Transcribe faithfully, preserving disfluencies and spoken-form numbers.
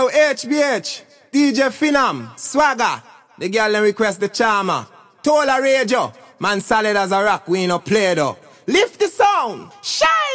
Yo, H B H, D J Finam, Swagger. The girl then request the charmer. Tola Radio, man solid as a rock, we no play though. Lift the sound, shine!